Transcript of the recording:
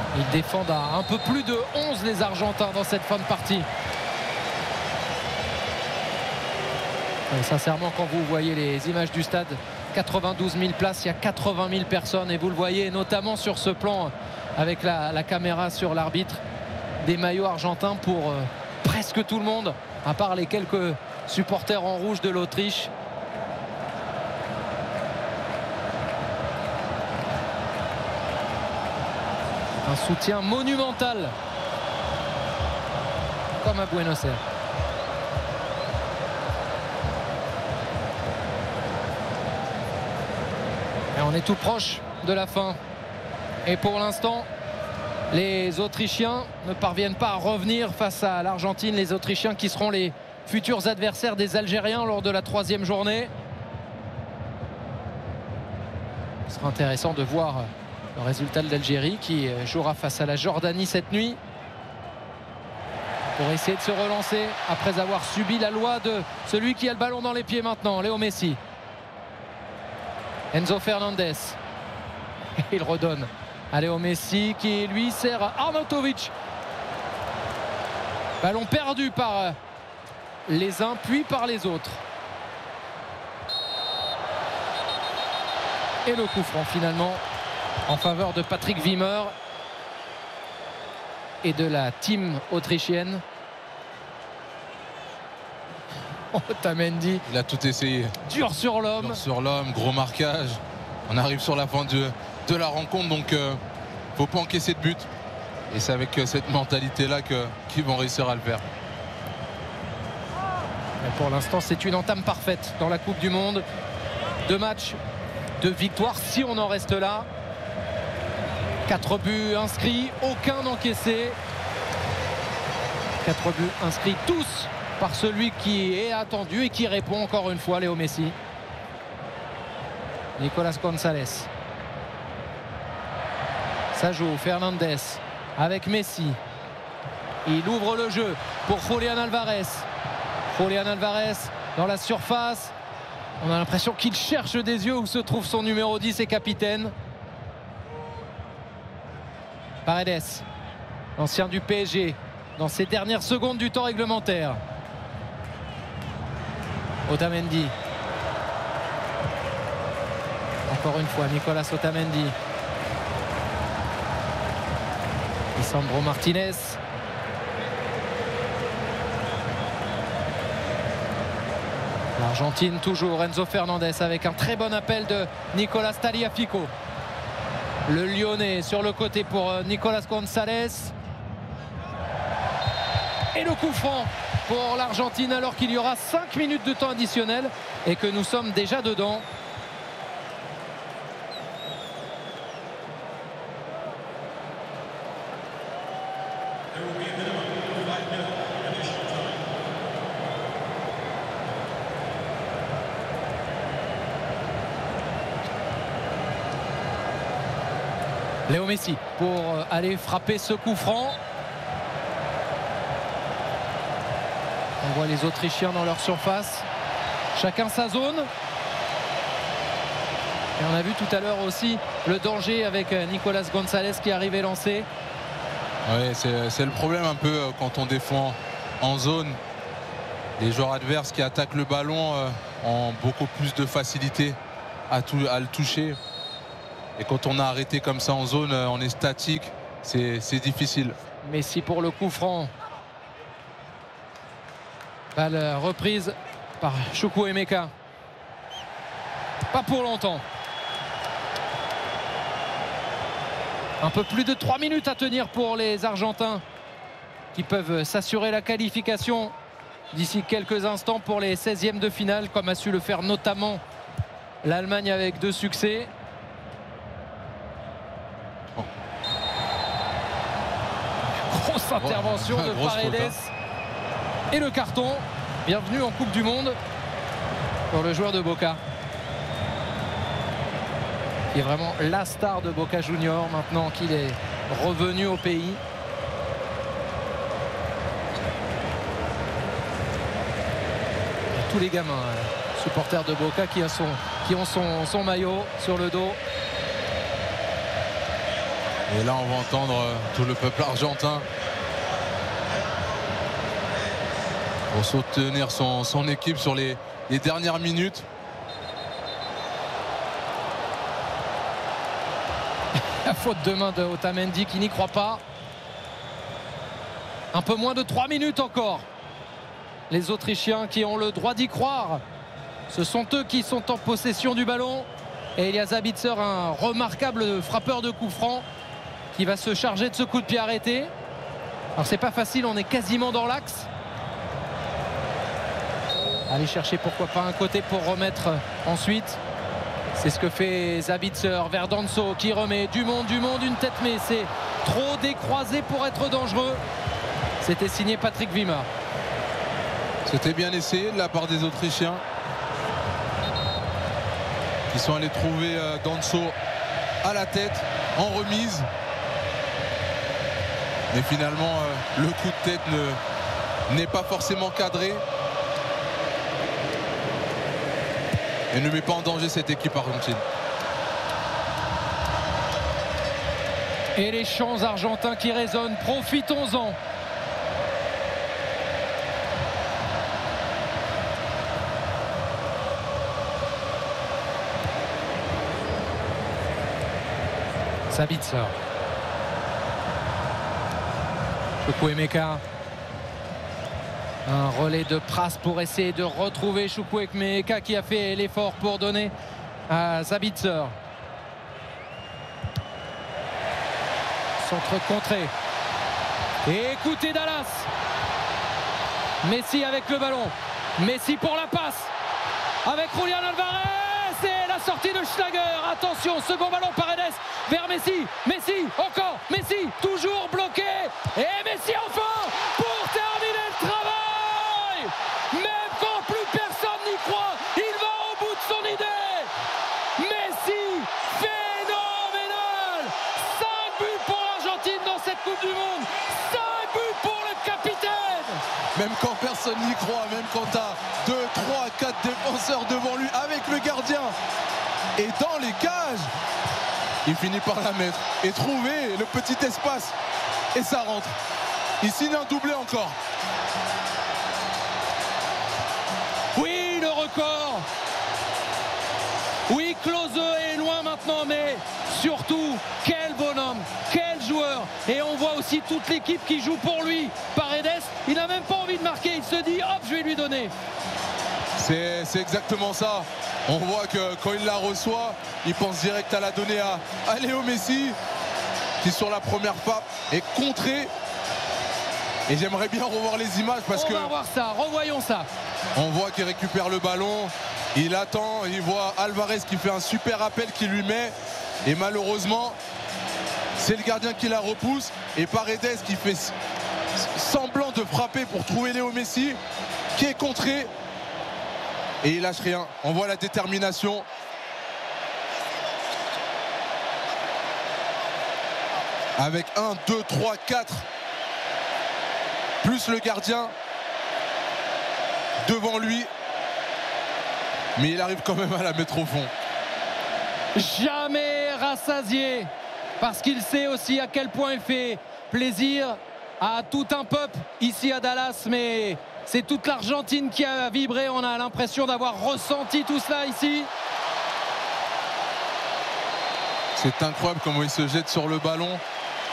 Ils défendent à un peu plus de 11 les Argentins dans cette fin de partie. Et sincèrement, quand vous voyez les images du stade, 92 000 places, il y a 80 000 personnes. Et vous le voyez notamment sur ce plan avec la caméra sur l'arbitre. Des maillots argentins pour presque tout le monde, à part les quelques supporters en rouge de l'Autriche. Un soutien monumental, comme à Buenos Aires. Et on est tout proche de la fin. Et pour l'instant, les Autrichiens ne parviennent pas à revenir face à l'Argentine. Les Autrichiens qui seront les futurs adversaires des Algériens lors de la 3e journée. Ce sera intéressant de voir le résultat de l'Algérie qui jouera face à la Jordanie cette nuit pour essayer de se relancer après avoir subi la loi de celui qui a le ballon dans les pieds maintenant, Léo Messi. Enzo Fernandez. Il redonne à Léo Messi qui lui sert à Arnautovic. Ballon perdu par les uns puis par les autres. Et le coup franc finalement en faveur de Patrick Wimmer et de la team autrichienne. Otamendi, il a tout essayé. Dur sur l'homme. Dur sur l'homme, gros marquage. On arrive sur la fin de la rencontre, donc faut pas encaisser de but. Et c'est avec cette mentalité-là qu'ils vont réussir à le faire. Et pour l'instant, c'est une entame parfaite dans la Coupe du Monde. 2 matchs, 2 victoires, si on en reste là. 4 buts inscrits, aucun encaissé. 4 buts inscrits, tous par celui qui est attendu et qui répond encore une fois, Léo Messi. Nicolas González. Ça joue, Fernandez avec Messi. Il ouvre le jeu pour Julián Álvarez. Julián Álvarez dans la surface. On a l'impression qu'il cherche des yeux où se trouve son numéro 10 et capitaine. Paredes, l'ancien du PSG, dans ces dernières secondes du temps réglementaire. Otamendi. Encore une fois, Nicolas Otamendi. Lisandro Martinez. L'Argentine toujours, Enzo Fernandez avec un très bon appel de Nicolas Tagliafico. Le Lyonnais sur le côté pour Nicolas González. Et le coup franc pour l'Argentine alors qu'il y aura 5 minutes de temps additionnel et que nous sommes déjà dedans. Léo Messi pour aller frapper ce coup franc. On voit les Autrichiens dans leur surface. Chacun sa zone. Et on a vu tout à l'heure aussi le danger avec Nicolas González qui arrivait lancé. Oui, c'est le problème un peu quand on défend en zone. Les joueurs adverses qui attaquent le ballon ont beaucoup plus de facilité à le toucher. Et quand on a arrêté comme ça en zone, on est statique, c'est difficile. Messi pour le coup franc. Balle reprise par Chukwuemeka. Pas pour longtemps. Un peu plus de 3 minutes à tenir pour les Argentins qui peuvent s'assurer la qualification d'ici quelques instants pour les 16e de finale, comme a su le faire notamment l'Allemagne avec 2 succès. Grosse intervention de Paredes. Et le carton. Bienvenue en Coupe du Monde pour le joueur de Boca, qui est vraiment la star de Boca Junior maintenant qu'il est revenu au pays. Et tous les gamins supporters de Boca qui ont son maillot sur le dos. Et là, on va entendre tout le peuple argentin pour soutenir son équipe sur les dernières minutes. La faute de main de Otamendi qui n'y croit pas. Un peu moins de 3 minutes encore. Les Autrichiens qui ont le droit d'y croire. Ce sont eux qui sont en possession du ballon. Et Elia Sabitzer, un remarquable frappeur de coups francs, qui va se charger de ce coup de pied arrêté. Alors c'est pas facile, on est quasiment dans l'axe. Aller chercher pourquoi pas un côté pour remettre ensuite. C'est ce que fait Sabitzer vers Danso qui remet du monde, une tête, mais c'est trop décroisé pour être dangereux. C'était signé Patrick Wimmer. C'était bien essayé de la part des Autrichiens qui sont allés trouver Danso à la tête en remise. Mais finalement, le coup de tête n'est pas forcément cadré et ne met pas en danger cette équipe argentine. Et les chants argentins qui résonnent, profitons-en. Sabitzer. Chukwuemeka. Un relais de Pras pour essayer de retrouver Chukwuemeka qui a fait l'effort pour donner à Sabitzer. Centre contré. Et écoutez Dallas. Messi avec le ballon. Messi pour la passe. Avec Julian Alvarez. Et la sortie de Schlager. Attention, second ballon Paredes vers Messi. Messi, encore. Messi, toujours bloqué. Et Messi enfin pour terminer le travail. Même quand plus personne n'y croit, il va au bout de son idée. Messi, phénoménal. 5 buts pour l'Argentine dans cette Coupe du Monde. 5 buts pour le capitaine. Même quand personne n'y croit, même quand tu as 2, 3, 4 défenseurs devant lui avec le gardien et dans les cages, il finit par la mettre et trouver le petit espace et ça rentre. Il signe un doublé encore. Oui, le record. Oui, Klose est loin maintenant, mais surtout, quel bonhomme, quel joueur. Et on voit aussi toute l'équipe qui joue pour lui. Paredes, il n'a même pas envie de marquer, il se dit, hop, je vais lui donner. C'est exactement ça. On voit que quand il la reçoit, il pense direct à la donner à Léo Messi, qui sur la première frappe est contré. Et j'aimerais bien revoir les images parce que... On va voir ça, revoyons ça. On voit qu'il récupère le ballon, il attend, il voit Alvarez qui fait un super appel qui lui met. Et malheureusement, c'est le gardien qui la repousse. Et Paredes qui fait semblant de frapper pour trouver Léo Messi, qui est contré. Et il lâche rien. On voit la détermination. Avec 1, 2, 3, 4. Plus le gardien devant lui. Mais il arrive quand même à la mettre au fond. Jamais rassasié. Parce qu'il sait aussi à quel point il fait plaisir à tout un peuple ici à Dallas. Mais c'est toute l'Argentine qui a vibré. On a l'impression d'avoir ressenti tout cela ici. C'est incroyable comment il se jette sur le ballon.